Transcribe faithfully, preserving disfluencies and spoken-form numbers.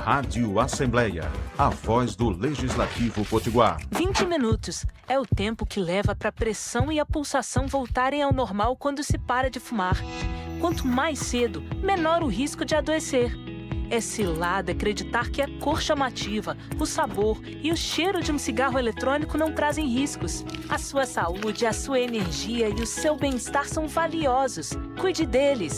Rádio Assembleia, a voz do Legislativo Potiguar. vinte minutos é o tempo que leva para a pressão e a pulsação voltarem ao normal quando se para de fumar. Quanto mais cedo, menor o risco de adoecer. É cilada acreditar que a cor chamativa, o sabor e o cheiro de um cigarro eletrônico não trazem riscos. A sua saúde, a sua energia e o seu bem-estar são valiosos. Cuide deles.